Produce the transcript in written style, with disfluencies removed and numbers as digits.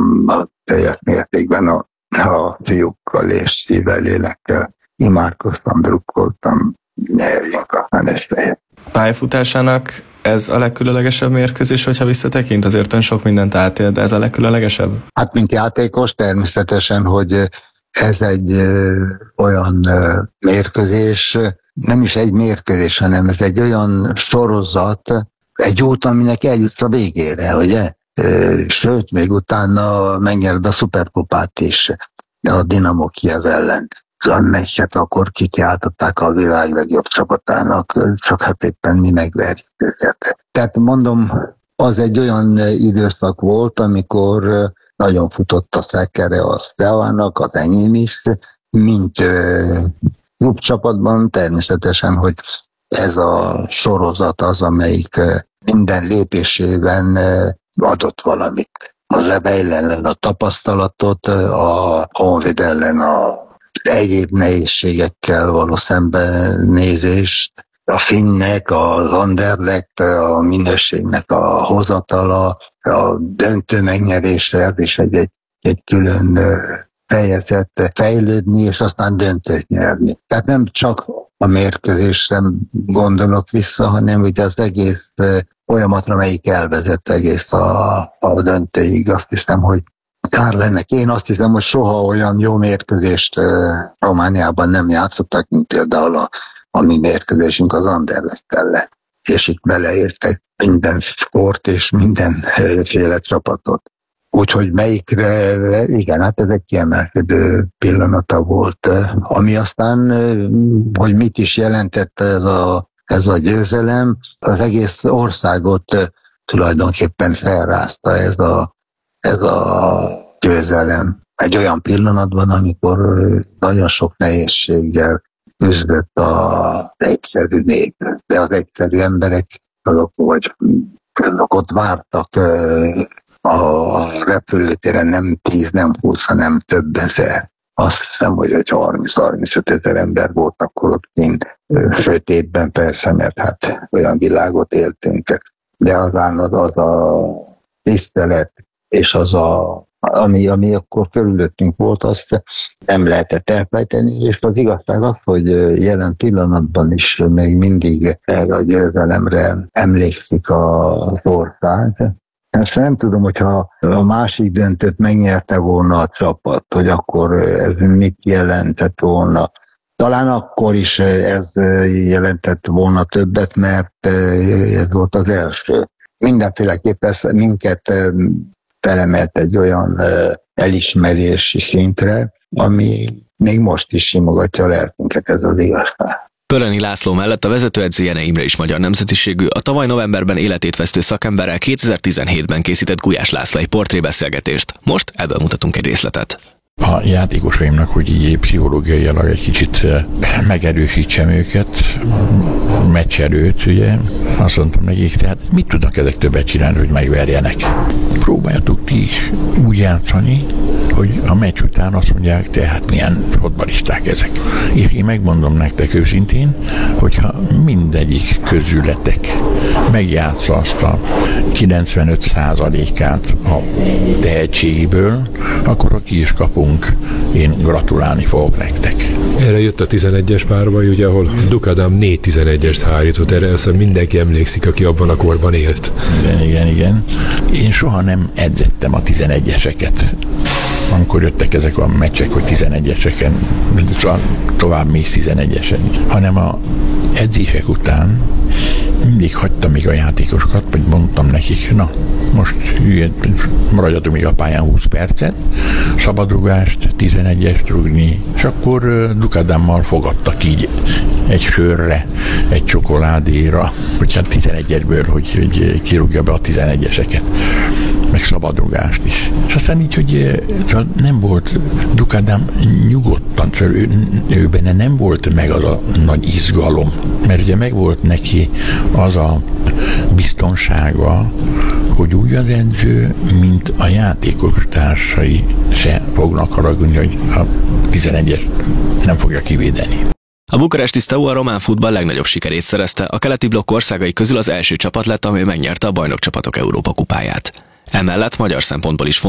teljes mértékben a fiúkkal és szívvel, lélekkel imádkoztam, drukkoltam, nyerjünk a Hannes-fejet. Pályafutásának ez a legkülönlegesebb mérkőzés, hogyha visszatekint? Azért ön sok mindent átél, de ez a legkülönlegesebb? Hát mint játékos természetesen, hogy ez egy olyan mérkőzés, nem is egy mérkőzés, hanem ez egy olyan sorozat, egy út, aminek eljutsz a végére, ugye? Sőt, még utána megnyerd a szuperkupát is a Dinamo Kijev ellen. A meccset akkor kikiáltották a világ legjobb csapatának, csak hát éppen mi megverjük őket. Tehát mondom, az egy olyan időszak volt, amikor nagyon futott a szekere a Steaua-nak, az enyém is, mint klubcsapatban természetesen, hogy ez a sorozat az, amelyik minden lépésében adott valamit. Az Ebeil ellen a tapasztalatot, a Honvéd ellen a egyéb nehézségekkel való szembenézést, a Finnnek, az Anderlecht, a minőségnek a hozatala, a döntő megnyerése, ez is egy külön fejezet, fejlődni, és aztán döntőt nyerni. Tehát nem csak a mérkőzésre gondolok vissza, hanem ugye az egész folyamatra, melyik elvezett egész a döntőig. Azt hiszem, hogy kár lenne. Én azt hiszem, hogy soha olyan jó mérkőzést Romániában nem játszottak, mint például a mi mérkőzésünk az Anderlecht ellen. És itt beleértek minden sport és mindenféle csapatot. Úgyhogy melyikre, igen, hát ez egy kiemelkedő pillanata volt. Ami aztán, hogy mit is jelentett ez a győzelem, az egész országot tulajdonképpen felrázta ez a győzelem. Egy olyan pillanatban, amikor nagyon sok nehézséggel küzdött az egyszerű nép, de az egyszerű emberek azok ott vártak a repülőtéren nem 10, nem 20, hanem több ezer. Azt hiszem, hogy 30-35 ezer ember volt akkor ott kint, sötétben persze, mert hát olyan világot éltünk. De az a tisztelet, és ami akkor körülöttünk volt, azt nem lehetett elfelejteni, és az igazság az, hogy jelen pillanatban is még mindig erre a győzelemre emlékszik az ország. Ezt nem tudom, hogyha a másik döntőt megnyerte volna a csapat, hogy akkor ez mit jelentett volna. Talán akkor is ez jelentett volna többet, mert ez volt az első. Mindenféleképpen minket felemelt egy olyan elismerési szintre, ami még most is simogatja a lelkünket, ez az igazság. Pölöny László mellett a vezetőedző Jene Imre is magyar nemzetiségű, a tavaly novemberben életét vesztő szakemberrel 2017-ben készített Gulyás László egy portrébeszélgetést. Most ebből mutatunk egy részletet. A játékosaimnak, hogy így pszichológiailag egy kicsit megerősítsem őket, meccserőt, ugye, azt mondtam nekik, tehát mit tudnak ezek többet csinálni, hogy megverjenek? Próbáljatok ti is úgy játszani, hogy a meccs után azt mondják, tehát milyen fotbalisták ezek. És én megmondom nektek őszintén, hogyha mindegyik közületek megjátsza azt a 95%-át a tehetségéből, akkor ki is kapunk. Én gratulálni fogok nektek. Erre jött a 11-es párbaj, ugye, ahol Dukadám 4 11-est hárított, erre azt mindenki emlékszik, aki abban a korban élt. Igen. Én soha nem edzettem a 11-eseket. Amikor jöttek ezek a meccsek, hogy 11-eseken, tovább mész 11-esen, hanem a edzések után mindig hagytam még a játékosokat, vagy mondtam nekik, na, most maradjatok még a pályán 20 percet, szabadrugást, 11-est rúgni, és akkor Dukadámmal fogadtak így egy sörre, egy csokoládéra, hogy 11-esből, hogy kirúgja be a 11-eseket, meg szabadrugást is. És aztán így, hogy nem volt Dukadám nyugodtan, ő benne nem volt meg az a nagy izgalom, mert ugye meg volt neki az a biztonsága, hogy úgy az edző, mint a játékos társai se fognak haragudni, hogy a 11-es nem fogja kivédeni. A bukaresti Steaua a román futball legnagyobb sikerét szerezte, a keleti blokk országai közül az első csapat lett, amely megnyerte a bajnokcsapatok Európa kupáját. Emellett magyar szempontból is